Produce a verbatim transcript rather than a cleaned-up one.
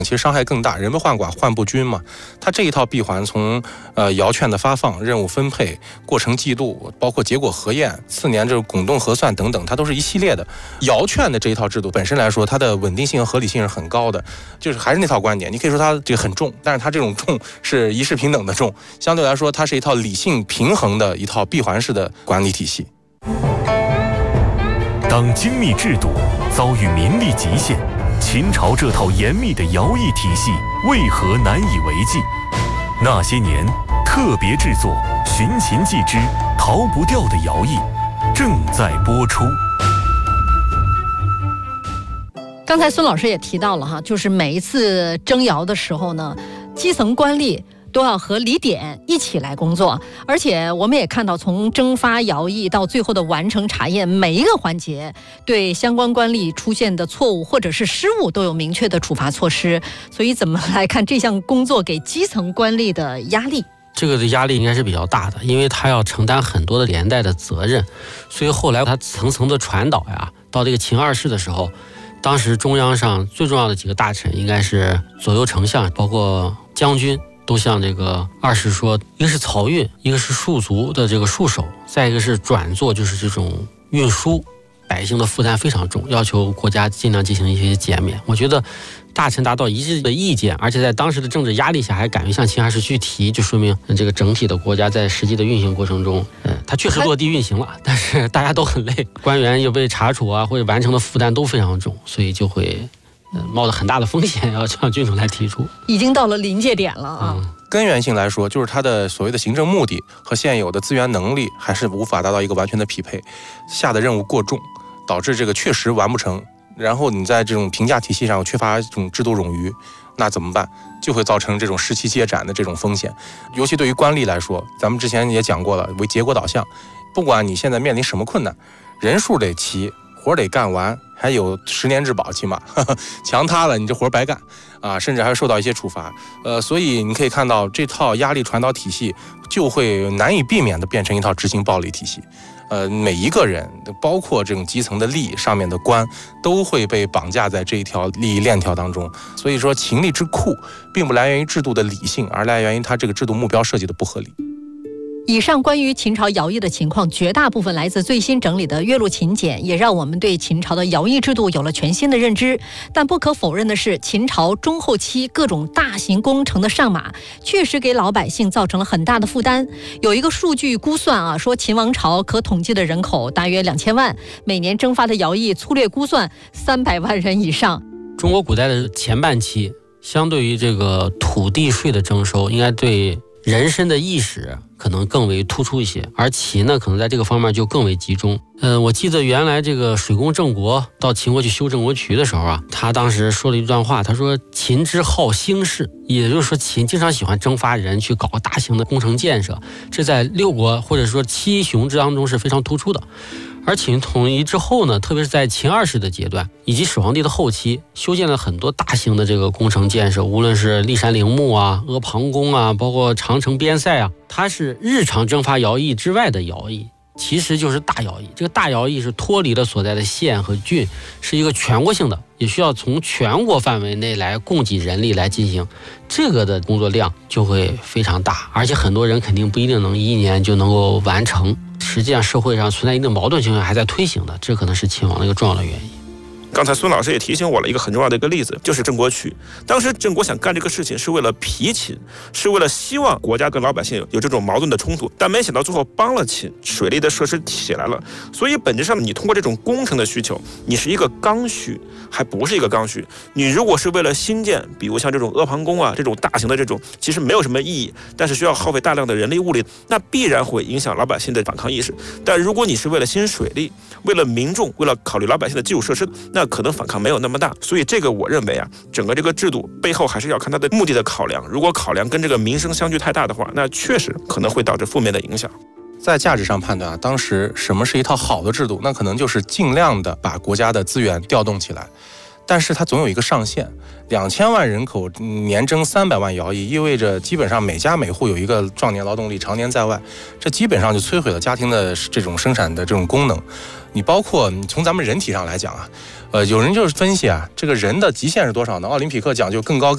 其实伤害更大，人不患寡患不均嘛。它这一套闭环从呃窑券的发放、任务分配、过程记录，包括结果核验、次年这个滚动核算等等，它都是一系列的。窑券的这一套制度本身来说，它的稳定性和合理性是很高的，就是还是那套观点，你可以说它这个很重，但是它这种重是一视平等的重，相对来说它是一套理性平衡的一套闭环式的管理体系。 当精密制度遭遇民力极限，秦朝这套严密的徭役体系为何难以为继？那些年特别制作《寻秦记之逃不掉的徭役》正在播出。 刚才孙老师也提到了哈，就是每一次征徭的时候呢，基层官吏都要和李典一起来工作，而且我们也看到，从征发徭役到最后的完成查验，每一个环节对相关官吏出现的错误或者是失误都有明确的处罚措施。所以怎么来看这项工作给基层官吏的压力？ 这个的压力应该是比较大的，因为他要承担很多的连带的责任，所以后来他层层的传导呀，到这个秦二世的时候，当时中央上最重要的几个大臣应该是左右丞相，包括将军，都向这个二世说，一个是漕运，一个是戍卒的这个戍守，再一个是转作，就是这种运输，百姓的负担非常重，要求国家尽量进行一些减免。我觉得大臣达到一致的意见，而且在当时的政治压力下还敢于向秦二世去提，就说明这个整体的国家在实际的运行过程中，嗯，它确实落地运行了，但是大家都很累，官员又被查处啊，或者完成的负担都非常重，所以就会冒着很大的风险要向君主来提出， 已经到了临界点了啊。 嗯，根源性来说，就是它的所谓的行政目的和现有的资源能力还是无法达到一个完全的匹配，下的任务过重，导致这个确实完不成。然后你在这种评价体系上缺乏这种制度冗余，那怎么办？就会造成这种士气接斩的这种风险。尤其对于官吏来说，咱们之前也讲过了，为结果导向，不管你现在面临什么困难，人数得齐，活得干完，还有十年质保，起码呵呵强塌了你这活白干啊，甚至还会受到一些处罚。呃，所以你可以看到这套压力传导体系就会难以避免的变成一套执行暴力体系。呃，每一个人，包括这种基层的吏上面的官，都会被绑架在这一条利益链条当中。所以说，秦吏之酷，并不来源于制度的理性，而来源于它这个制度目标设计的不合理。 以上关于秦朝徭役的情况，绝大部分来自最新整理的岳麓秦简，也让我们对秦朝的徭役制度有了全新的认知。但不可否认的是，秦朝中后期各种大型工程的上马，确实给老百姓造成了很大的负担。有一个数据估算啊，说秦王朝可统计的人口大约两千万，每年征发的徭役粗略估算三百万人以上。 中国古代的前半期，相对于这个土地税的征收，应该对人身的意识可能更为突出一些，而秦呢，可能在这个方面就更为集中。呃，我记得原来这个水工郑国到秦国去修郑国渠的时候啊，他当时说了一段话，他说秦之好兴事，也就是说秦经常喜欢征发人去搞大型的工程建设，这在六国或者说七雄之当中是非常突出的。而秦统一之后呢，特别是在秦二世的阶段以及始皇帝的后期，修建了很多大型的这个工程建设，无论是骊山陵墓啊、阿房宫啊，包括长城边塞啊，它是日常征发徭役之外的徭役，其实就是大徭役。这个大徭役是脱离了所在的县和郡，是一个全国性的，也需要从全国范围内来供给人力来进行，这个的工作量就会非常大，而且很多人肯定不一定能一年就能够完成。实际上社会上存在一定矛盾情况还在推行的，这可能是秦王的一个重要的原因。 刚才孙老师也提醒我了一个很重要的一个例子，就是郑国渠。当时郑国想干这个事情是为了疲秦，是为了希望国家跟老百姓有这种矛盾的冲突，但没想到最后帮了秦，水利的设施起来了。所以本质上你通过这种工程的需求，你是一个刚需，还不是一个刚需。你如果是为了新建，比如像这种阿房宫啊这种大型的这种，其实没有什么意义，但是需要耗费大量的人力物力，那必然会影响老百姓的反抗意识。但如果你是为了新水利，为了民众，为了考虑老百姓的基础设施，那可能反抗没有那么大。所以这个我认为啊，整个这个制度背后还是要看它的目的的考量。如果考量跟这个民生相距太大的话，那确实可能会导致负面的影响。 在价值上判断啊，当时什么是一套好的制度，那可能就是尽量的把国家的资源调动起来，但是它总有一个上限。两千万人口年征三百万徭役，意味着基本上每家每户有一个壮年劳动力常年在外，这基本上就摧毁了家庭的这种生产的这种功能。你包括从咱们人体上来讲啊，呃，有人就是分析啊，这个人的极限是多少呢？奥林匹克讲究更高